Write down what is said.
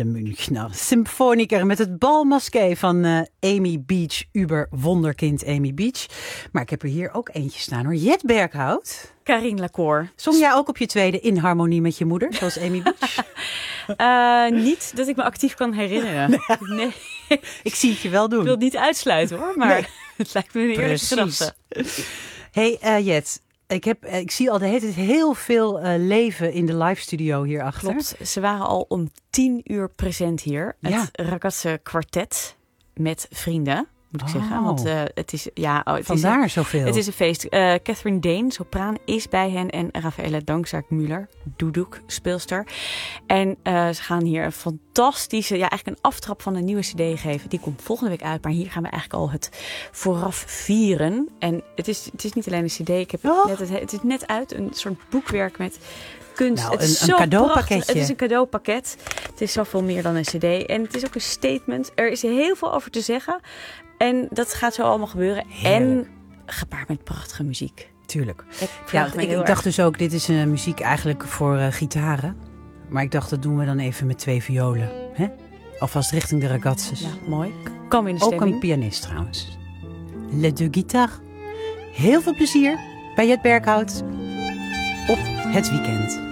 de Münchner Symphoniker met het balmaské van Amy Beach, Uber wonderkind Amy Beach. Maar ik heb er hier ook eentje staan hoor. Jet Berghout. Karine Lacour. Zong jij ook op je tweede in harmonie met je moeder, zoals Amy Beach? Niet dat ik me actief kan herinneren. Nee. Ik zie het je wel doen. Ik wil het niet uitsluiten hoor, maar het lijkt me een eerlijke gedachte. Hey Jet, ik zie al de hele tijd heel veel leven in de live studio hierachter. Klopt, ze waren al om 10:00 present hier. Het Ragazze Kwartet met vrienden, moet ik zeggen. Want het is, vandaar zoveel. Het is een feest. Catherine Dane, sopraan, is bij hen. En Rafaela Dankzaak-Müller, doedoek, speelster. En ze gaan hier een fantastische, eigenlijk een aftrap van een nieuwe cd geven. Die komt volgende week uit. Maar hier gaan we eigenlijk al het vooraf vieren. En het is niet alleen een cd. Het is net uit. Een soort boekwerk met kunst. Nou, het is een cadeaupakketje. Het is een cadeaupakket. Het is zoveel meer dan een cd. En het is ook een statement. Er is heel veel over te zeggen. En dat gaat zo allemaal gebeuren. Heerlijk. En gepaard met prachtige muziek. Tuurlijk. Ik dacht dus ook, dit is muziek eigenlijk voor gitaren. Maar ik dacht, dat doen we dan even met 2 violen. Hè? Alvast richting de ragazes. Ja, mooi. Kom in de stemming. Ook een pianist trouwens. Les deux guitares. Heel veel plezier bij Jet Berghout op het weekend.